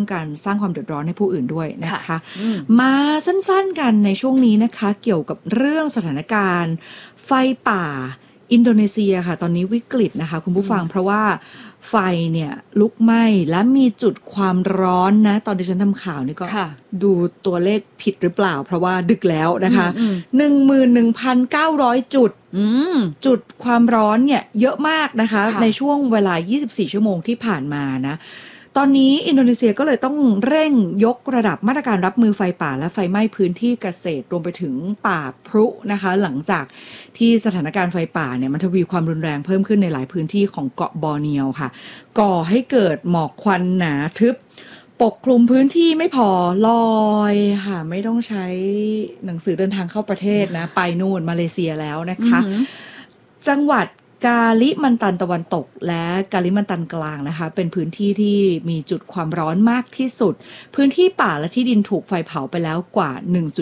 การสร้างความเดือดร้อนให้ผู้อื่นด้วยนะคะมาสั้นๆกันในช่วงนี้นะคะเกี่ยวกับเรื่องสถานการณ์ไฟป่าอินโดนีเซียค่ะตอนนี้วิกฤตนะคะคุณผู้ฟังเพราะว่าไฟเนี่ยลุกไหม้และมีจุดความร้อนนะตอนที่ฉันทำข่าวนี่ก็ดูตัวเลขผิดหรือเปล่าเพราะว่าดึกแล้วนะคะ 11,900 จุดความร้อนเนี่ยเยอะมากนะคะในช่วงเวลา24ชั่วโมงที่ผ่านมานะตอนนี้อินโดนีเซียก็เลยต้องเร่งยกระดับมาตรการรับมือไฟป่าและไฟไหม้พื้นที่เกษตรรวมไปถึงป่าพรุนะคะหลังจากที่สถานการณ์ไฟป่าเนี่ยมันทวีความรุนแรงเพิ่มขึ้นในหลายพื้นที่ของเกาะบอร์เนียวค่ะก่อให้เกิดหมอกควันหนาทึบปกคลุมพื้นที่ไม่พอลอยค่ะไม่ต้องใช้หนังสือเดินทางเข้าประเทศนะไปนู่นมาเลเซียแล้วนะคะจังหวัดกาลิมันตันตะวันตกและกาลิมันตันกลางนะคะเป็นพื้นที่ที่มีจุดความร้อนมากที่สุดพื้นที่ป่าและที่ดินถูกไฟเผาไปแล้วกว่า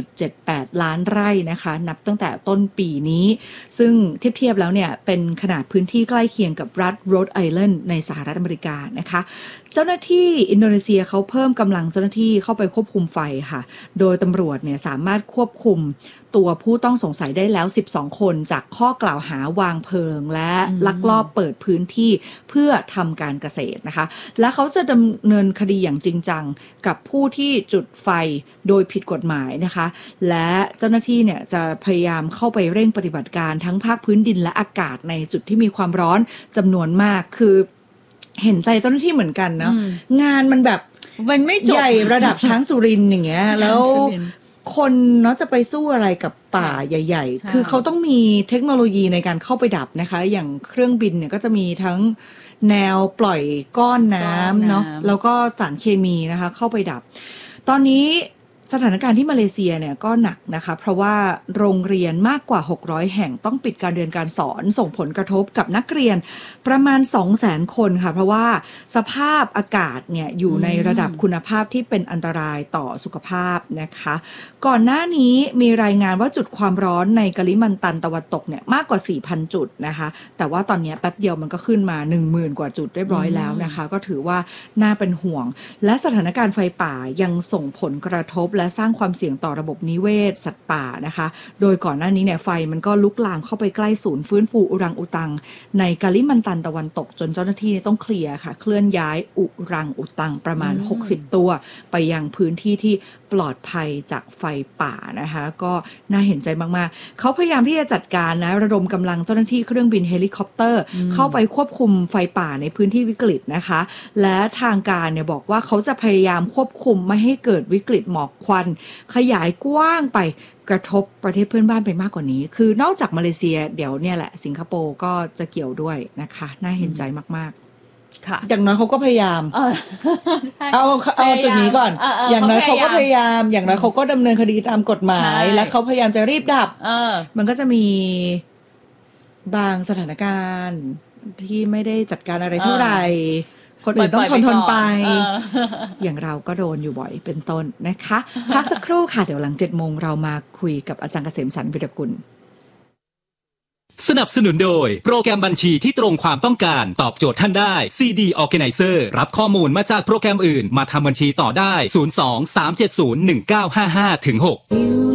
1.78 ล้านไร่นะคะนับตั้งแต่ต้นปีนี้ซึ่งเทียบแล้วเนี่ยเป็นขนาดพื้นที่ใกล้เคียงกับรัฐโรดไอแลนด์ในสหรัฐอเมริกานะคะเจ้าหน้าที่อินโดนีเซียเขาเพิ่มกำลังเจ้าหน้าที่เข้าไปควบคุมไฟค่ะโดยตำรวจเนี่ยสามารถควบคุมตัวผู้ต้องสงสัยได้แล้ว12คนจากข้อกล่าวหาวางเพลิงและลักลอบเปิดพื้นที่เพื่อทำการเกษตรนะคะและเขาจะดำเนินคดีอย่างจริงจังกับผู้ที่จุดไฟโดยผิดกฎหมายนะคะและเจ้าหน้าที่เนี่ยจะพยายามเข้าไปเร่งปฏิบัติการทั้งภาคพื้นดินและอากาศในจุดที่มีความร้อนจำนวนมากคือเห็นใจเจ้าหน้าที่เหมือนกันเนาะงานมันแบบมันไม่จบใหญ่ระดับช้างสุรินทร์อย่างเงี้ยแล้วคนเนาะจะไปสู้อะไรกับป่าใหญ่ๆคือเขาต้องมีเทคโนโลยีในการเข้าไปดับนะคะอย่างเครื่องบินเนี่ยก็จะมีทั้งแนวปล่อยก้อนน้ำเนาะแล้วก็สารเคมีนะคะเข้าไปดับตอนนี้สถานการณ์ที่มาเลเซียเนี่ยก็หนักนะคะเพราะว่าโรงเรียนมากกว่า600แห่งต้องปิดการเรียนการสอนส่งผลกระทบกับนักเรียนประมาณ 200,000 คนค่ะเพราะว่าสภาพอากาศเนี่ยอยู่ในระดับคุณภาพที่เป็นอันตรายต่อสุขภาพนะคะก่อนหน้านี้มีรายงานว่าจุดความร้อนในกาลิมันตันตะวันตกเนี่ยมากกว่า 4,000 จุดนะคะแต่ว่าตอนนี้แป๊บเดียวมันก็ขึ้นมา 10,000 กว่าจุดเรียบร้อยแล้วนะคะก็ถือว่าน่าเป็นห่วงและสถานการณ์ไฟป่ายังส่งผลกระทบและสร้างความเสี่ยงต่อระบบนิเวศสัตว์ป่านะคะโดยก่อนหน้านี้เนี่ยไฟมันก็ลุกลามเข้าไปใกล้ศูนย์ฟื้นฟูอุรังอุตังในกาลิมันตันตะวันตกจนเจ้าหน้าที่ต้องเคลียร์ค่ะเคลื่อนย้ายอุรังอุตังประมาณ60ตัวไปยังพื้นที่ที่ปลอดภัยจากไฟป่านะคะก็น่าเห็นใจมากๆเขาพยายามที่จะจัดการนะระดมกำลังเจ้าหน้าที่เครื่องบินเฮลิคอปเตอร์เข้าไปควบคุมไฟป่าในพื้นที่วิกฤตนะคะและทางการเนี่ยบอกว่าเขาจะพยายามควบคุมไม่ให้เกิดวิกฤตหมอกควันขยายกว้างไปกระทบประเทศเพื่อนบ้านไปมากกว่านี้คือนอกจากมาเลเซียเดี๋ยวเนี่ยแหละสิงคโปร์ก็จะเกี่ยวด้วยนะคะน่าเห็นใจมากๆอย่างน้อยเขาก็พยายามเอาจุดนี้ก่อนอย่างน้อยเขาก็พยายามอย่างน้อยเขาก็ดำเนินคดีตามกฎหมายและเขาพยายามจะรีบดับมันก็จะมีบางสถานการณ์ที่ไม่ได้จัดการอะไรเท่าไหร่คนอื่นต้องทนไปอย่างเราก็โดนอยู่บ่อยเป็นต้นนะคะพักสักครู่ค่ะเดี๋ยวหลัง 7:00 นเรามาคุยกับอาจารย์เกษมสรร วิรกุลสนับสนุนโดยโปรแกรมบัญชีที่ตรงความต้องการตอบโจทย์ท่านได้ CD Organizer รับข้อมูลมาจากโปรแกรมอื่นมาทำบัญชีต่อได้ 02-370-1955-6